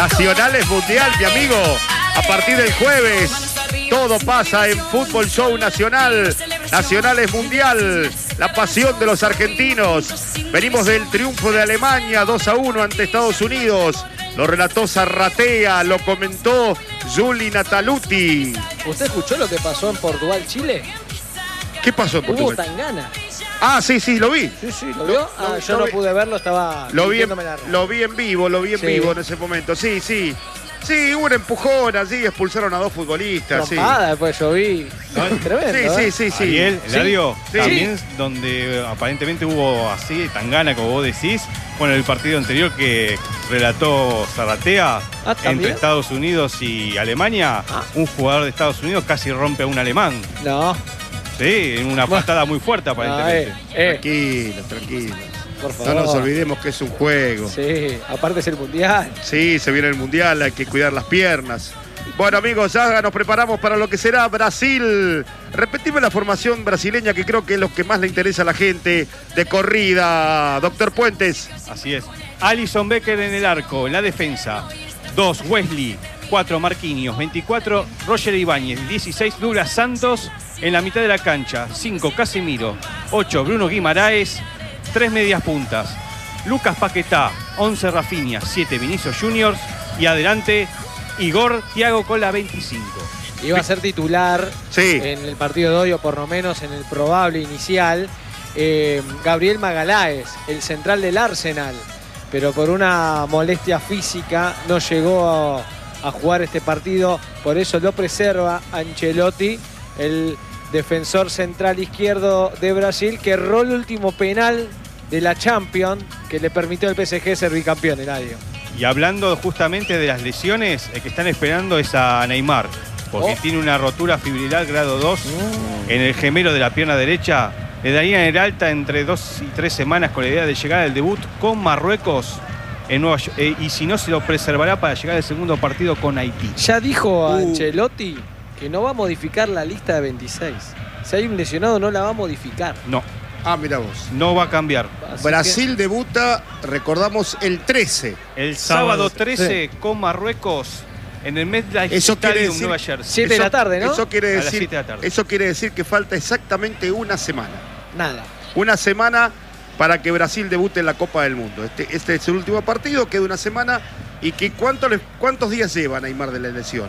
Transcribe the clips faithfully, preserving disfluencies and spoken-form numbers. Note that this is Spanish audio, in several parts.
Nacionales Mundial, mi amigo. A partir del jueves, todo pasa en Fútbol Show Nacional. Nacionales Mundial, la pasión de los argentinos. Venimos del triunfo de Alemania dos a uno ante Estados Unidos. Lo relató Zarratea, lo comentó Juli Nataluti. ¿Usted escuchó lo que pasó en Portugal, Chile? ¿Qué pasó en Portugal? Hubo tangana. Ah, sí, sí, lo vi. Sí, sí, ¿lo vio? Ah, yo no pude verlo, estaba... Lo vi, en, lo vi en vivo, lo vi en sí. vivo en ese momento. Sí, sí. Sí, hubo un empujón allí, expulsaron a dos futbolistas. Trompada, sí. después yo vi. ¿No? Tremendo, Sí, ¿eh? sí, sí, sí. Ariel, Eladio, sí. también donde aparentemente hubo así, tangana, como vos decís, bueno, el partido anterior que relató Zarratea Ah, entre Estados Unidos y Alemania, Ah. un jugador de Estados Unidos casi rompe a un alemán. No. Sí, en una patada muy fuerte aparentemente. Ah, eh, eh, Tranquilos, tranquilos. por favor. No nos olvidemos que es un juego. Sí, aparte es el Mundial. Sí, se viene el Mundial, hay que cuidar las piernas. Bueno, amigos, ya nos preparamos para lo que será Brasil. Repetime la formación brasileña, que creo que es lo que más le interesa a la gente de corrida. Doctor Puentes. Así es. Alisson Becker en el arco, en la defensa. dos, Wesley. cuatro, Marquinhos. veinticuatro, Roger Ibáñez. dieciséis, Douglas Santos en la mitad de la cancha. cinco, Casemiro. ocho, Bruno Guimaraes. tres medias puntas. Lucas Paquetá. once, Rafinha. siete, Vinicius Juniors. Y adelante, Igor Thiago con la veinticinco. Iba a ser titular Sí. en el partido de hoy, o por lo menos en el probable inicial, eh, Gabriel Magaláes, el central del Arsenal. Pero por una molestia física no llegó a, a jugar este partido. Por eso lo preserva Ancelotti, el defensor central izquierdo de Brasil, que erró el último penal de la Champions que le permitió al P S G ser bicampeón, Eladio. Y hablando justamente de las lesiones, el que están esperando es a Neymar, porque Oh. tiene una rotura fibrilar grado dos Mm. en el gemelo de la pierna derecha. Le darían el alta entre dos y tres semanas con la idea de llegar al debut con Marruecos en Nueva York, eh, y si no, se lo preservará para llegar al segundo partido con Haití. Ya dijo Uh. Ancelotti que no va a modificar la lista de veintiséis. Si hay un lesionado, no la va a modificar. No, Ah, mira vos. no va a cambiar. Así Brasil debuta, recordamos, el trece. El sábado Sábado, trece con Marruecos en el MetLife Eso quiere Stadium, decir- Nueva Jersey. siete de la tarde, ¿no? Eso quiere A las decir, siete de la tarde. eso quiere decir que falta exactamente una semana. que nada. Una semana para que Brasil debute en la Copa del Mundo. Este, este es el último partido, queda una semana. ¿Y que cuánto le- cuántos días lleva Neymar de la lesión?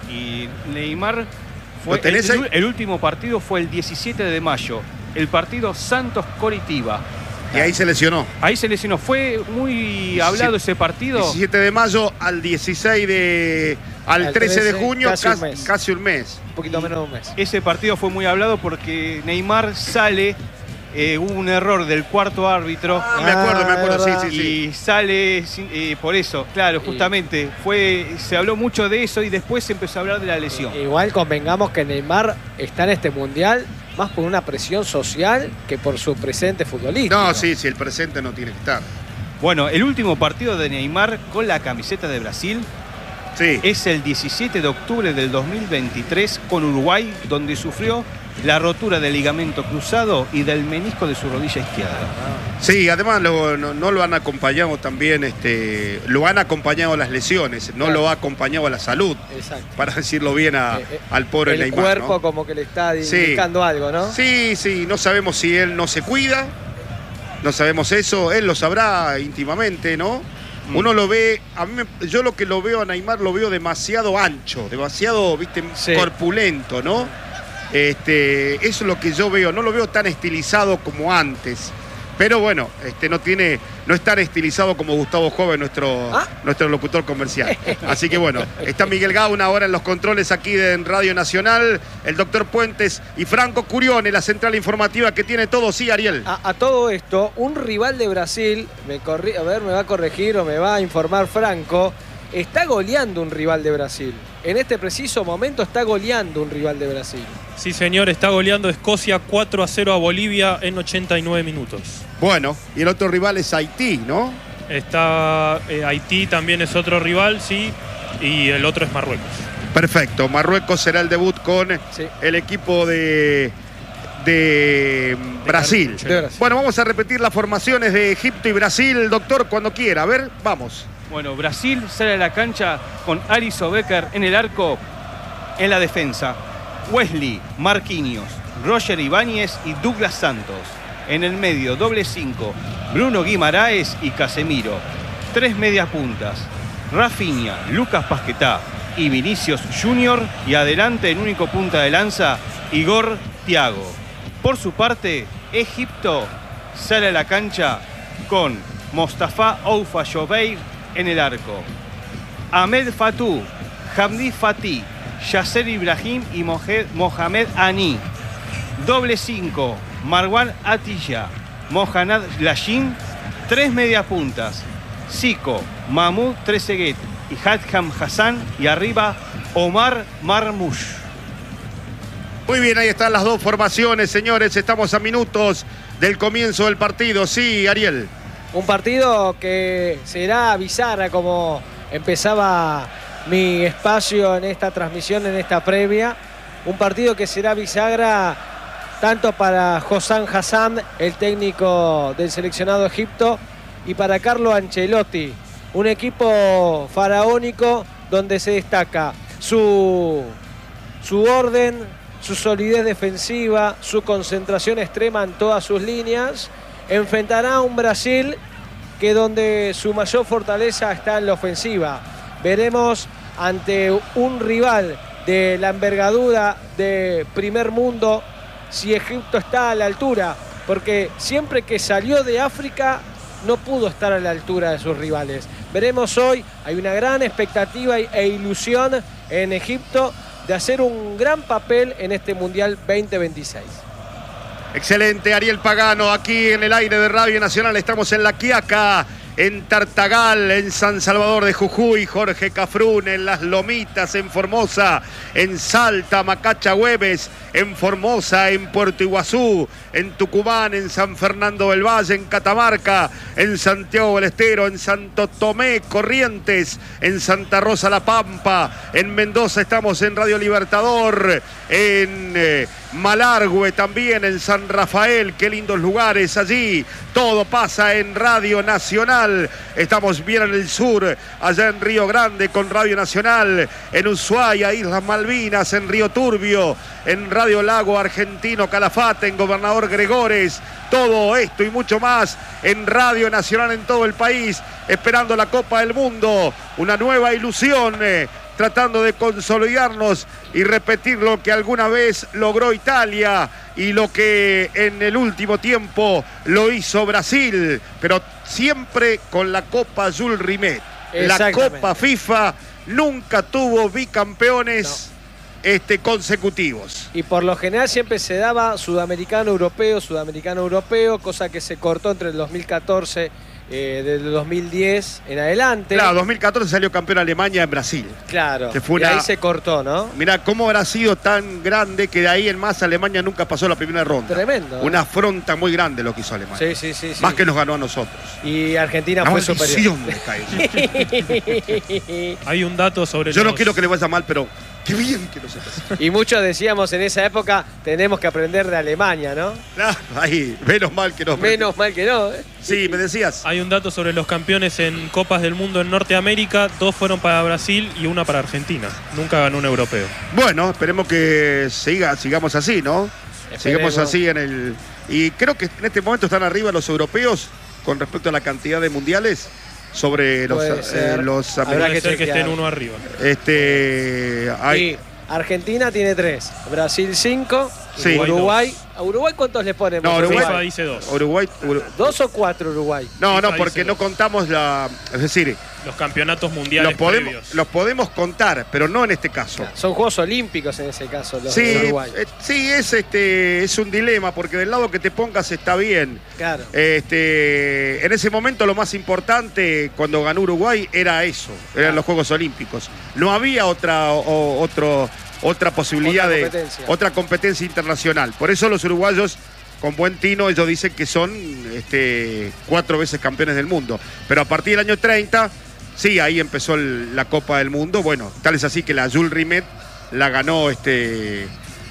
Y Neymar fue ¿Lo tenés el, ahí? el último partido fue el diecisiete de mayo, el partido Santos-Coritiba. Y ahí se lesionó. Ahí se lesionó. Fue muy hablado ese partido. diecisiete de mayo al dieciséis de... al Al trece de trece, junio, casi un casi, mes. casi un mes. Un poquito menos de un mes. Ese partido fue muy hablado porque Neymar sale, eh, hubo un error del cuarto árbitro. Ah, me acuerdo, me acuerdo, Ah, sí, sí, sí. Y sale sin- eh, por eso, claro, justamente. Fue, se habló mucho de eso y después se empezó a hablar de la lesión. Igual convengamos que Neymar está en este mundial más por una presión social que por su presente futbolístico. No, sí, sí, el presente no tiene que estar. Bueno, el último partido de Neymar con la camiseta de Brasil Sí. es el diecisiete de octubre del dos mil veintitrés con Uruguay, donde sufrió la rotura del ligamento cruzado y del menisco de su rodilla izquierda. Sí, además lo- no, no lo han acompañado también, este, lo han acompañado las lesiones, no Claro. lo ha acompañado la salud, Exacto. para decirlo bien a- Eh, eh, al pobre El Neymar. cuerpo ¿no? como que le está Sí. indicando algo, ¿no? Sí, sí, no sabemos si él no se cuida, no sabemos eso, él lo sabrá íntimamente, ¿no? Mm. Uno lo ve, a mí me- yo lo que lo veo a Neymar lo veo demasiado ancho, demasiado, viste, Sí. corpulento, ¿no? Este, eso es lo que yo veo, no lo veo tan estilizado como antes. Pero bueno, este no tiene, no es tan estilizado como Gustavo Joven, nuestro, Ah. nuestro locutor comercial. Así que bueno, está Miguel Gauna ahora en los controles aquí de en Radio Nacional, el doctor Puentes y Franco Curione, la central informativa que tiene todo. Sí, Ariel. A, a todo esto, un rival de Brasil, me corri- a ver, me va a corregir o me va a informar Franco, está goleando un rival de Brasil. En este preciso momento está goleando un rival de Brasil. Sí, señor, está goleando Escocia cuatro a cero a Bolivia en ochenta y nueve minutos. Bueno, y el otro rival es Haití, ¿no? Está eh, Haití, también es otro rival, sí, y el otro es Marruecos. Perfecto, Marruecos será el debut con Sí. el equipo de, de Brasil. Carlucho. De Brasil. Bueno, vamos a repetir las formaciones de Egipto y Brasil, doctor, cuando quiera. A ver, vamos. Bueno, Brasil sale a la cancha con Alisson Becker en el arco, en la defensa. Wesley, Marquinhos, Roger Ibáñez y Douglas Santos. En el medio, doble cinco, Bruno Guimaraes y Casemiro. Tres medias puntas, Rafinha, Lucas Paquetá y Vinicius Junior. Y adelante, en único punta de lanza, Igor Thiago. Por su parte, Egipto sale a la cancha con Mostafa Oufa Jobeir en el arco. Ahmed Fatou, Hamdi Fatih, Yasser Ibrahim y Mohamed Ani. Doble cinco, Marwan Atilla, Mohamed Lashin. Tres mediapuntas, Zico, Mahmoud Trezeguet y Hadham Hassan. Y arriba, Omar Marmoush. Muy bien, ahí están las dos formaciones, señores. Estamos a minutos del comienzo del partido. Sí, Ariel. Un partido que será bisagra, como empezaba mi espacio en esta transmisión, en esta previa. Un partido que será bisagra tanto para Hossam Hassan, el técnico del seleccionado Egipto, y para Carlo Ancelotti. Un equipo faraónico donde se destaca su, su orden, su solidez defensiva, su concentración extrema en todas sus líneas. Enfrentará a un Brasil que donde su mayor fortaleza está en la ofensiva. Veremos ante un rival de la envergadura de primer mundo si Egipto está a la altura, porque siempre que salió de África no pudo estar a la altura de sus rivales. Veremos hoy, hay una gran expectativa e ilusión en Egipto de hacer un gran papel en este Mundial veinte veintiséis. Excelente, Ariel Pagano, aquí en el aire de Radio Nacional. Estamos en La Quiaca, en Tartagal, en San Salvador de Jujuy, Jorge Cafrún, en Las Lomitas, en Formosa, en Salta, Macachahueves, en Formosa, en Puerto Iguazú, en Tucumán, en San Fernando del Valle, en Catamarca, en Santiago del Estero, en Santo Tomé, Corrientes, en Santa Rosa La Pampa, en Mendoza estamos en Radio Libertador, en eh, Malargüe también, en San Rafael, qué lindos lugares allí. Todo pasa en Radio Nacional. Estamos bien en el sur, allá en Río Grande con Radio Nacional, en Ushuaia, Islas Malvinas, en Río Turbio, en Radio Lago Argentino Calafate, en Gobernador Gregores. Todo esto y mucho más en Radio Nacional en todo el país, esperando la Copa del Mundo, una nueva ilusión, eh, tratando de consolidarnos y repetir lo que alguna vez logró Italia y lo que en el último tiempo lo hizo Brasil, pero siempre con la Copa Jules Rimet. La Copa FIFA nunca tuvo bicampeones no. este, consecutivos. Y por lo general siempre se daba sudamericano-europeo, sudamericano-europeo, cosa que se cortó entre el dos mil catorce Eh, del dos mil diez en adelante. Claro, dos mil catorce salió campeón Alemania en Brasil. Claro, que fue y una... ahí se cortó, ¿no? Mirá, cómo habrá sido tan grande que de ahí en más Alemania nunca pasó la primera ronda. Tremendo. Una afronta muy grande lo que hizo Alemania. Sí, sí, sí. Más sí. que nos ganó a nosotros. Y Argentina la fue superior. Hay un dato sobre Yo los... no quiero que le vaya mal, pero qué bien que lo sepas. Y muchos decíamos en esa época, tenemos que aprender de Alemania, ¿no? Claro, ahí, menos mal que no. Menos mal que no, ¿eh? Sí, me decías. Hay un dato sobre los campeones en Copas del Mundo en Norteamérica. Dos fueron para Brasil y una para Argentina. Nunca ganó un europeo. Bueno, esperemos que siga, sigamos así, ¿no? Esperemos. Sigamos así en el... Y creo que en este momento están arriba los europeos con respecto a la cantidad de mundiales sobre los, eh, los Habrá americanos. que ser que estén uno arriba. Este, hay... Y Argentina tiene tres, Brasil cinco, sí. Uruguay. ¿A Uruguay cuántos le ponemos? No, Uruguay, FIFA dice dos. Uruguay, Ur... ¿Dos o cuatro Uruguay? No, FIFA no, porque no contamos la... Es decir... Los campeonatos mundiales los podemos, previos. los podemos contar, pero no en este caso. Claro, son Juegos Olímpicos en ese caso, los sí, de Uruguay. Eh, sí, es, este, es un dilema, porque del lado que te pongas está bien. Claro. Este, en ese momento lo más importante cuando ganó Uruguay era eso, eran Claro. los Juegos Olímpicos. No había otra, o, otro, otra posibilidad Otra de competencia. otra competencia internacional. Por eso los uruguayos, con buen tino, ellos dicen que son este, cuatro veces campeones del mundo. Pero a partir del año treinta... Sí, ahí empezó el, la Copa del Mundo. Bueno, tal es así que la Jules Rimet la ganó este,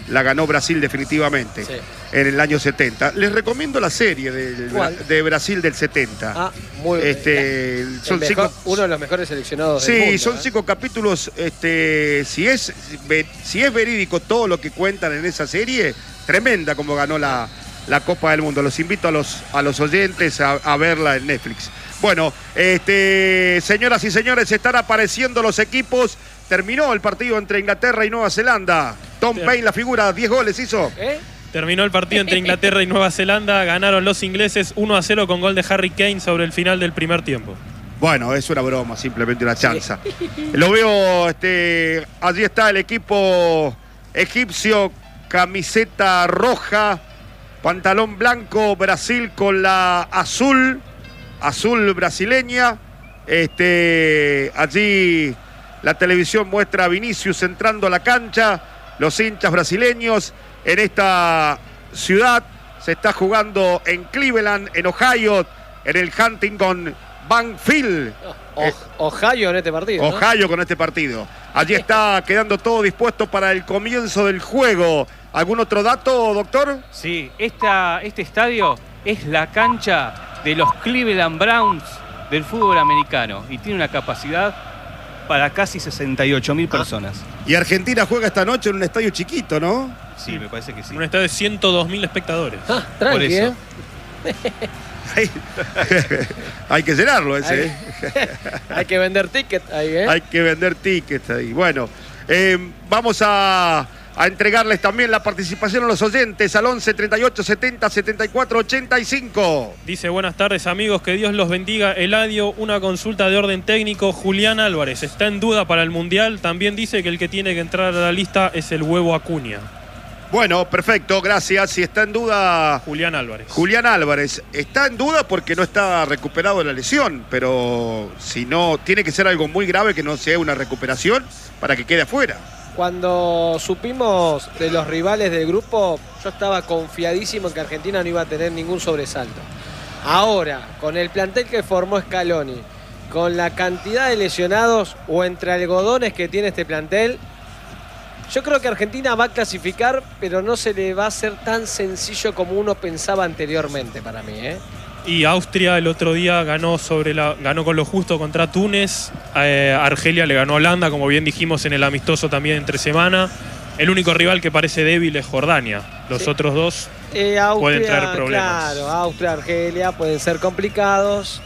la ganó Brasil definitivamente, sí, en el año setenta. Les recomiendo la serie del, de Brasil del setenta. Ah, muy bien. Este, son mejor, cinco, uno de los mejores seleccionados sí, del mundo. Sí, son ¿eh? cinco capítulos. Este, si, es, si es verídico todo lo que cuentan en esa serie, tremenda como ganó la, la Copa del Mundo. Los invito a los, a los oyentes a, a verla en Netflix. Bueno, este, señoras y señores, están apareciendo los equipos. Terminó el partido entre Inglaterra y Nueva Zelanda. Tom Paine, la figura, diez goles hizo. ¿Eh? Terminó el partido entre Inglaterra y Nueva Zelanda. Ganaron los ingleses uno a cero con gol de Harry Kane sobre el final del primer tiempo. Bueno, es una broma, simplemente una chanza. Sí. Lo veo, este, allí está el equipo egipcio, camiseta roja, pantalón blanco, Brasil con la azul, azul brasileña. Este, allí la televisión muestra a Vinicius entrando a la cancha, los hinchas brasileños en esta ciudad. Se está jugando en Cleveland, en Ohio, en el Huntington Banfield. Oh, Ohio en este partido. Ohio, ¿no? Con este partido. Allí está quedando todo dispuesto para el comienzo del juego. ¿Algún otro dato, doctor? Sí, esta, este estadio es la cancha de los Cleveland Browns del fútbol americano y tiene una capacidad para casi sesenta y ocho mil personas. Ah. Y Argentina juega esta noche en un estadio chiquito, ¿no? Sí, me parece que sí. Un estadio de ciento dos mil espectadores. Ah, tranqui, por eso. ¿eh? Hay, hay que llenarlo ese. Hay, ¿eh? hay que vender tickets ahí, ¿eh? Hay que vender tickets ahí. Bueno, eh, vamos a, a entregarles también la participación a los oyentes al once, treinta y ocho, setenta, setenta y cuatro, ochenta y cinco. Dice, buenas tardes amigos, que Dios los bendiga. Eladio, una consulta de orden técnico. Julián Álvarez está en duda para el Mundial. También dice que el que tiene que entrar a la lista es el Huevo Acuña. Bueno, perfecto, gracias. Si está en duda... Julián Álvarez. Julián Álvarez. Está en duda porque no está recuperado de la lesión, pero si no, tiene que ser algo muy grave que no sea una recuperación para que quede afuera. Cuando supimos de los rivales del grupo, yo estaba confiadísimo en que Argentina no iba a tener ningún sobresalto. Ahora, con el plantel que formó Scaloni, con la cantidad de lesionados o entre algodones que tiene este plantel, yo creo que Argentina va a clasificar, pero no se le va a hacer tan sencillo como uno pensaba anteriormente para mí, ¿eh? Y Austria el otro día ganó, sobre la, ganó con lo justo contra Túnez. Eh, Argelia le ganó a Holanda, como bien dijimos en el amistoso también entre semana. El único rival que parece débil es Jordania. Los sí. otros dos eh, Austria, pueden traer problemas. Claro, Austria, Argelia pueden ser complicados.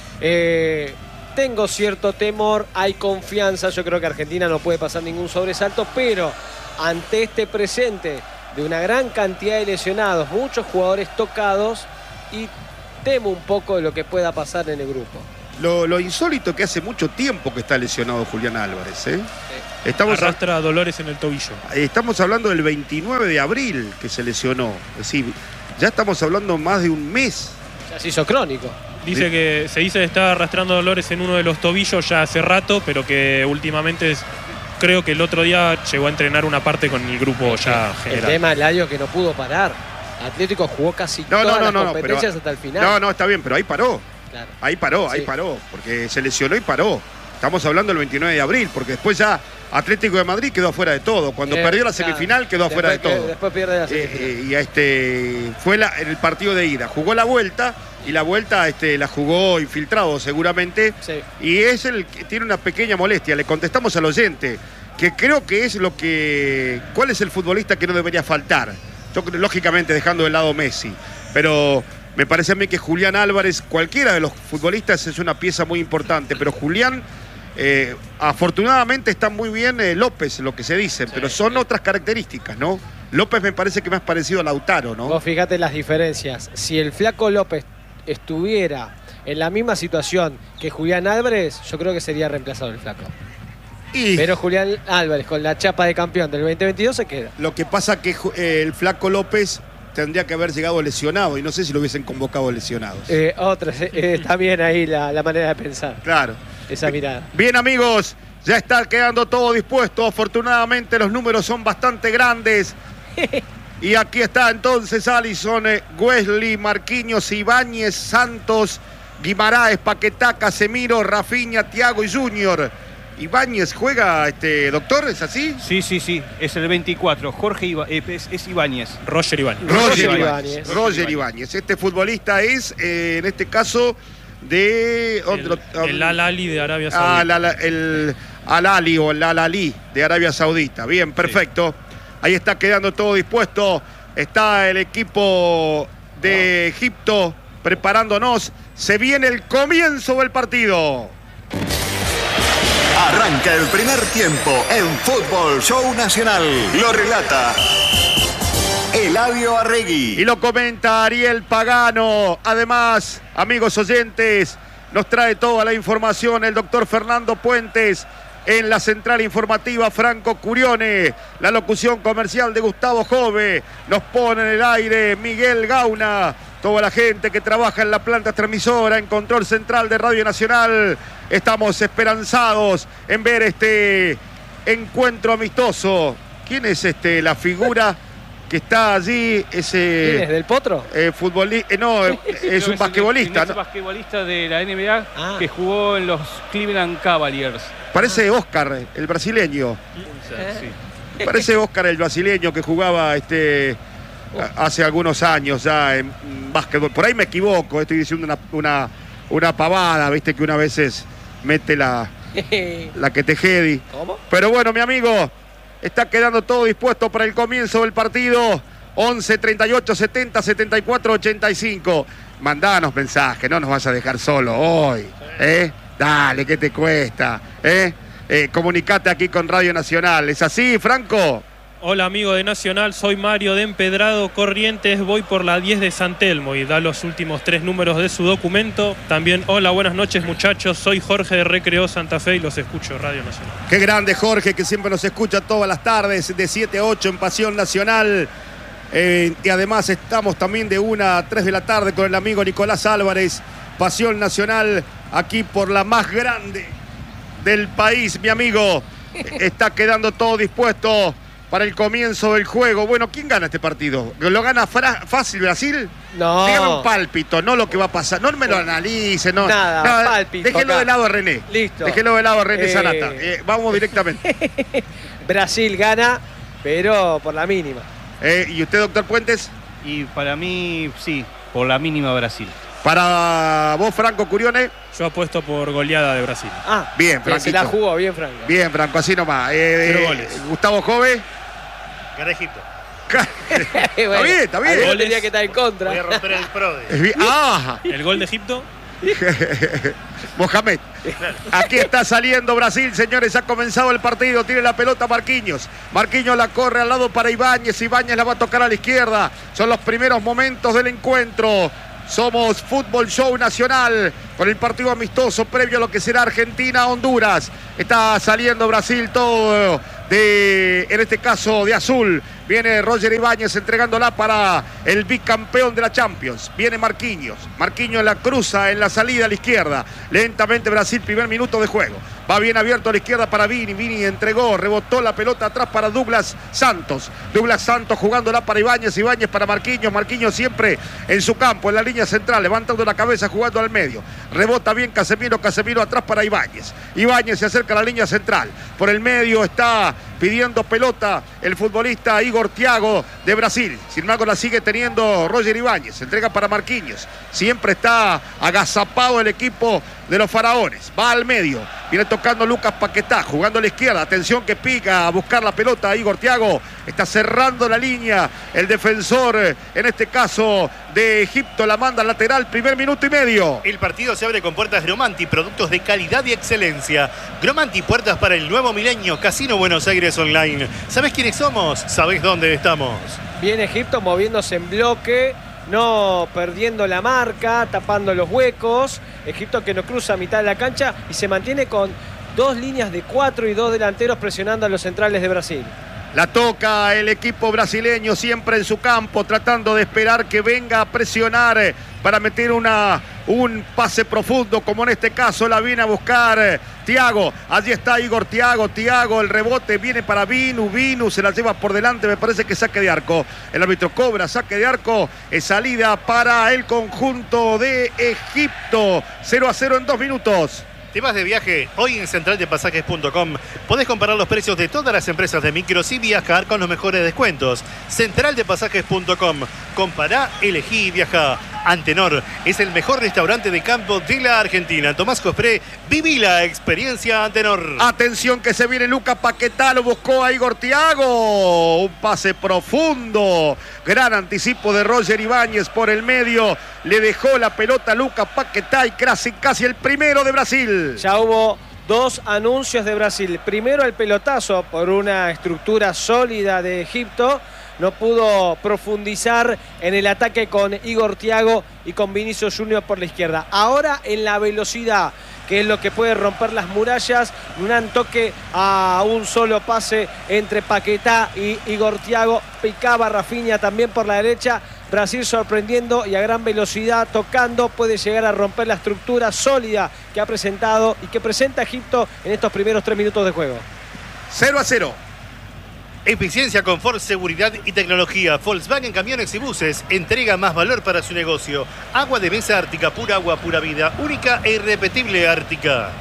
Eh... Tengo cierto temor, hay confianza, yo creo que Argentina no puede pasar ningún sobresalto, pero ante este presente de una gran cantidad de lesionados, muchos jugadores tocados, y temo un poco de lo que pueda pasar en el grupo. Lo, lo insólito que hace mucho tiempo que está lesionado Julián Álvarez, ¿eh? Sí. Estamos Arrastra a... dolores en el tobillo. Estamos hablando del veintinueve de abril que se lesionó, es decir, ya estamos hablando más de un mes. Ya se hizo crónico. Dice sí. que se dice que está arrastrando dolores en uno de los tobillos ya hace rato, pero que últimamente es, creo que el otro día llegó a entrenar una parte con el grupo ya general. El tema, Eladio, que no pudo parar. Atlético jugó casi no, todas no, no, las no, competencias pero, hasta el final. No, no, está bien, pero ahí paró. Claro. Ahí paró, sí. ahí paró, porque se lesionó y paró. Estamos hablando del veintinueve de abril, porque después ya Atlético de Madrid quedó afuera de todo. Cuando eh, perdió la semifinal quedó después afuera de todo. Que, después pierde la semifinal. Eh, y este fue la, en el partido de ida. Jugó la vuelta y la vuelta este, la jugó infiltrado seguramente. Sí. Y es el que tiene una pequeña molestia. Le contestamos al oyente, que creo que es lo que... ¿Cuál es el futbolista que no debería faltar? Yo, lógicamente dejando de lado Messi. Pero... me parece a mí que Julián Álvarez, cualquiera de los futbolistas, es una pieza muy importante. Pero Julián, eh, afortunadamente está muy bien eh, López, lo que se dice, sí, pero son sí. otras características, ¿no? López me parece que más parecido a Lautaro, ¿no? Vos fíjate las diferencias. Si el flaco López estuviera en la misma situación que Julián Álvarez, yo creo que sería reemplazado el flaco. Y... pero Julián Álvarez, con la chapa de campeón del veinte veintidós, se queda. Lo que pasa que eh, el flaco López... tendría que haber llegado lesionado y no sé si lo hubiesen convocado lesionados. Eh, otra, eh, está bien ahí la, la manera de pensar. Claro. Esa mirada. Bien, amigos, ya está quedando todo dispuesto. Afortunadamente los números son bastante grandes. Y aquí está entonces Alisson, eh, Wesley, Marquinhos, Ibáñez, Santos, Guimaraes, Paquetá, Casemiro, Rafinha, Thiago y Junior. Ibáñez juega, este doctor, ¿es así? Sí, sí, sí, es el veinticuatro. Jorge Iba, eh, es, es Ibáñez. Roger Ibáñez. Roger Roger Ibáñez. Ibáñez. Roger Ibáñez. Este futbolista es, eh, en este caso, de otro. El, el Al-Ali de Arabia Ah, Saudita. la- la- el Al-Ali o el Al-Ali de Arabia Saudita. Bien, perfecto. Ahí está quedando todo dispuesto. Está el equipo de Egipto preparándonos. Se viene el comienzo del partido. Arranca el primer tiempo en Fútbol Show Nacional. Lo relata Eladio Arregui. Y lo comenta Ariel Pagano. Además, amigos oyentes, nos trae toda la información el doctor Fernando Puentes. En la central informativa, Franco Curione. La locución comercial de Gustavo Jove. Nos pone en el aire Miguel Gauna. Toda la gente que trabaja en la planta transmisora, en control central de Radio Nacional. Estamos esperanzados en ver este encuentro amistoso. ¿Quién es este la figura que está allí? Ese ¿Quién es? ¿Del Potro? eh, futbolista, eh, no, eh, es un basquetbolista, Es un ¿no? basquetbolista de la N B A Ah. que jugó en los Cleveland Cavaliers. Parece Oscar, el brasileño. Sí. Parece Oscar, el brasileño que jugaba este a- hace algunos años ya en básquetbol. Por ahí me equivoco, estoy diciendo una, una, una pavada, viste que una veces mete la, la que te jedi. ¿Cómo? Pero bueno, mi amigo, está quedando todo dispuesto para el comienzo del partido. once, treinta y ocho, setenta, setenta y cuatro, ochenta y cinco. Mandanos mensaje, no nos vas a dejar solo hoy. ¿Eh? Dale, ¿qué te cuesta? ¿Eh? Eh, comunicate aquí con Radio Nacional. ¿Es así, Franco? Hola amigo de Nacional, soy Mario de Empedrado, Corrientes, voy por la diez de San Telmo y da los últimos tres números de su documento. También, hola, buenas noches muchachos, soy Jorge de Recreo Santa Fe y los escucho Radio Nacional. Qué grande Jorge, que siempre nos escucha todas las tardes de siete a ocho en Pasión Nacional. Eh, y además estamos también de una a tres de la tarde con el amigo Nicolás Álvarez. Pasión Nacional aquí por la más grande del país, mi amigo. Está quedando todo dispuesto para el comienzo del juego. Bueno, ¿quién gana este partido? ¿Lo gana fra- fácil Brasil? No. Dígame un pálpito, no lo que va a pasar. No me lo analice, no. Nada, no, pálpito Déjelo acá. de lado a René. Listo. Déjelo de lado a René Eh. Sanata. Eh, vamos directamente. Brasil gana, pero por la mínima. Eh, ¿Y usted, doctor Puentes? Y para mí, sí, por la mínima Brasil. Para vos, Franco Curione. Yo apuesto por goleada de Brasil. Ah, Bien, que se la Franquito. jugó bien, Franco. Bien, Franco, así nomás. Eh, Cero eh, goles. Gustavo Jove. Gana Egipto. Bueno, bien, está bien. alguno Goles. tenía que estar en contra. Voy a romper el PRODE. Es bien. Ah, El gol de Egipto, Mohamed. Aquí está saliendo Brasil, señores. Ha comenzado el partido. Tiene la pelota Marquinhos. Marquinhos la corre al lado para Ibáñez. Ibáñez la va a tocar a la izquierda. Son los primeros momentos del encuentro. Somos Fútbol Show Nacional con el partido amistoso previo a lo que será Argentina-Honduras. Está saliendo Brasil todo de, en este caso, de azul. Viene Roger Ibáñez entregándola para el bicampeón de la Champions. Viene Marquinhos. Marquinhos la cruza en la salida a la izquierda. Lentamente Brasil, primer minuto de juego. Va bien abierto a la izquierda para Vini. Vini entregó, rebotó la pelota atrás para Douglas Santos. Douglas Santos jugándola para Ibáñez. Ibáñez para Marquinhos. Marquinhos siempre en su campo, en la línea central, levantando la cabeza, jugando al medio. Rebota bien Casemiro. Casemiro atrás para Ibáñez. Ibáñez se acerca a la línea central. Por el medio está pidiendo pelota el futbolista Igor Thiago de Brasil. Sin embargo, la sigue teniendo Roger Ibáñez. Entrega para Marquinhos. Siempre está agazapado el equipo de los faraones. Va al medio. Viene tocando Lucas Paquetá, jugando a la izquierda. Atención que pica a buscar la pelota Igor Thiago. Está cerrando la línea el defensor, en este caso de Egipto. La manda al lateral, primer minuto y medio. El partido se abre con puertas Gromanti, productos de calidad y excelencia. Gromanti, puertas para el nuevo milenio. Casino Buenos Aires Online. ¿Sabés quiénes somos? ¿Sabés dónde estamos? Viene Egipto moviéndose en bloque, no perdiendo la marca, tapando los huecos. Egipto que no cruza a mitad de la cancha y se mantiene con dos líneas de cuatro y dos delanteros presionando a los centrales de Brasil. La toca el equipo brasileño siempre en su campo, tratando de esperar que venga a presionar eh, para meter una, un pase profundo, como en este caso la viene a buscar eh, Thiago. Allí está Igor Thiago, Thiago, el rebote viene para Vinu, Vinu se la lleva por delante, me parece que saque de arco. El árbitro cobra, saque de arco, es salida para el conjunto de Egipto. cero a cero en dos minutos. ¿Te vas de viaje? Hoy en central de pasajes punto com podés comparar los precios de todas las empresas de micros y viajar con los mejores descuentos. central de pasajes punto com. Compará, elegí y viajá. Antenor es el mejor restaurante de campo de la Argentina. Tomás Cofré, viví la experiencia Antenor. Atención que se viene Lucas Paquetá, lo buscó a Igor Thiago. Un pase profundo. Gran anticipo de Roger Ibáñez por el medio. Le dejó la pelota a Lucas Paquetá y casi, casi el primero de Brasil. Ya hubo dos anuncios de Brasil. Primero el pelotazo por una estructura sólida de Egipto. No pudo profundizar en el ataque con Igor Thiago y con Vinicius Junior por la izquierda. Ahora en la velocidad, que es lo que puede romper las murallas, un toque a un solo pase entre Paquetá y Igor Thiago. Picaba Rafinha también por la derecha. Brasil sorprendiendo y a gran velocidad, tocando, puede llegar a romper la estructura sólida que ha presentado y que presenta Egipto en estos primeros tres minutos de juego. cero a cero. Eficiencia, confort, seguridad y tecnología. Volkswagen Camiones y Buses entrega más valor para su negocio. Agua de mesa Ártica, pura agua, pura vida. Única e irrepetible Ártica.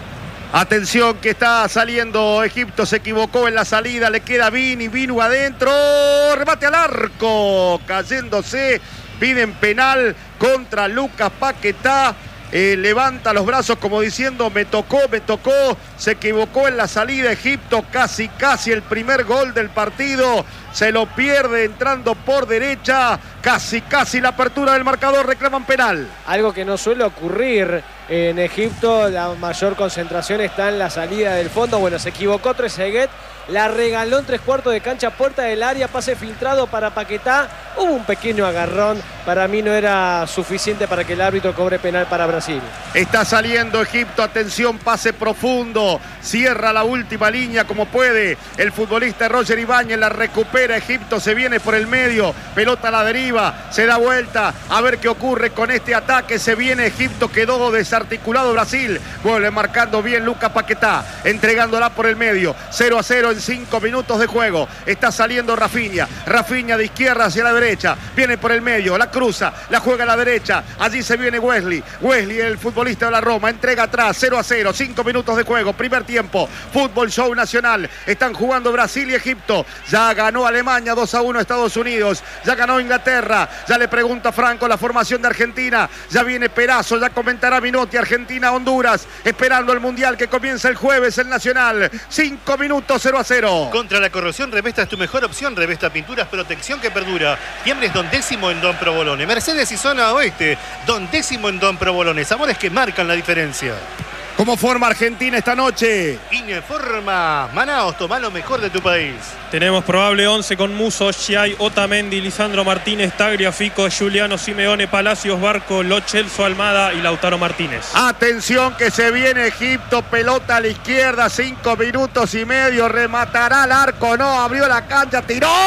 Atención que está saliendo Egipto, se equivocó en la salida, le queda Vini, Vinu adentro, remate al arco, cayéndose, piden penal contra Lucas Paquetá. Eh, levanta los brazos como diciendo me tocó, me tocó, se equivocó en la salida Egipto, casi casi el primer gol del partido, se lo pierde entrando por derecha, casi casi la apertura del marcador, reclaman penal. Algo que no suele ocurrir en Egipto, la mayor concentración está en la salida del fondo. Bueno, se equivocó Trezeguet, la regaló en tres cuartos de cancha, puerta del área, pase filtrado para Paquetá. Hubo un pequeño agarrón, para mí no era suficiente para que el árbitro cobre penal para Brasil. Está saliendo Egipto, atención, pase profundo, cierra la última línea como puede el futbolista Roger Ibáñez, la recupera Egipto, se viene por el medio, pelota a la deriva, se da vuelta, a ver qué ocurre con este ataque, se viene Egipto, quedó desarticulado Brasil, vuelve marcando bien Lucas Paquetá, entregándola por el medio, cero a cero en cinco minutos de juego, está saliendo Rafinha, Rafinha de izquierda hacia la derecha, viene por el medio, la cruza, la juega a la derecha, allí se viene Wesley, Wesley el futbolista de la Roma, entrega atrás, cero a cero, cinco minutos de juego, primer tiempo, Fútbol Show Nacional, están jugando Brasil y Egipto, ya ganó Alemania dos a uno Estados Unidos, ya ganó Inglaterra, ya le pregunta Franco la formación de Argentina, ya viene Perazo, ya comentará Minotti, Argentina, Honduras, esperando el Mundial que comienza el jueves, el Nacional, cinco minutos, cero a cero. Contra la corrosión, Revesta es tu mejor opción, Revesta Pinturas, protección que perdura, tiembres Don Décimo en Don Provolone, Mercedes y Zona Oeste, Don Décimo en Don Provolone, sabores que marcan la diferencia. ¿Cómo forma Argentina esta noche? Informa Manaos, toma lo mejor de tu país. Tenemos probable once con Musso, Schiai, Otamendi, Lisandro Martínez, Tagliafico, Giuliano Simeone, Palacios, Barco, Lo Celso, Almada y Lautaro Martínez. Atención que se viene Egipto, pelota a la izquierda, cinco minutos y medio, rematará al arco, no, abrió la cancha,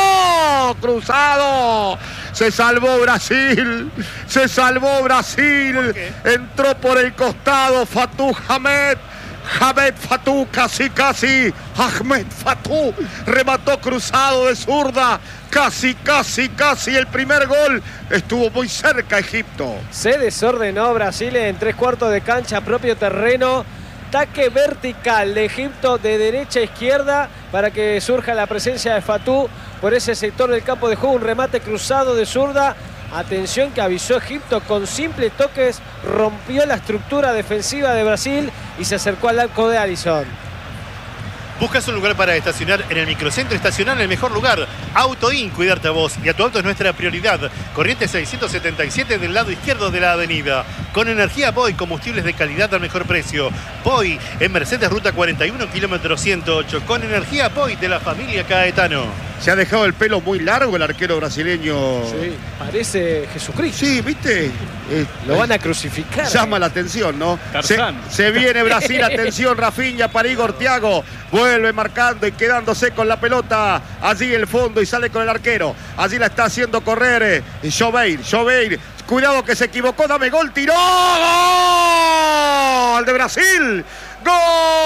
tiró, cruzado. Se salvó Brasil, se salvó Brasil, ¿Por qué? entró por el costado Fatou Hamed, Hamed Fatou, casi casi, Ahmed Fatou, remató cruzado de zurda, casi casi casi el primer gol, estuvo muy cerca Egipto. Se desordenó Brasil en tres cuartos de cancha, propio terreno. Ataque vertical de Egipto de derecha a izquierda para que surja la presencia de Fatou por ese sector del campo de juego. Un remate cruzado de zurda. Atención que avisó Egipto con simples toques. Rompió la estructura defensiva de Brasil y se acercó al arco de Alisson. ¿Buscas un lugar para estacionar en el microcentro? Estacionar en el mejor lugar. Autoin, cuidarte a vos y a tu auto es nuestra prioridad. Corriente seiscientos setenta y siete del lado izquierdo de la avenida. Con energía Boy, combustibles de calidad al mejor precio. Boy, en Mercedes Ruta cuarenta y uno, kilómetro ciento ocho. Con energía Boy de la familia Caetano. Se ha dejado el pelo muy largo el arquero brasileño. Sí, parece Jesucristo. Sí, ¿viste? Eh, Lo van a crucificar. Llama la atención, ¿no? Se, Tarzán. se viene Brasil, atención, Rafinha para Igor Thiago. Vuelve marcando y quedándose con la pelota allí el fondo y sale con el arquero. Allí la está haciendo correr eh, Joveir, Joveir. Cuidado que se equivocó, dame gol, tiró. ¡Gol de Brasil! ¡Gol!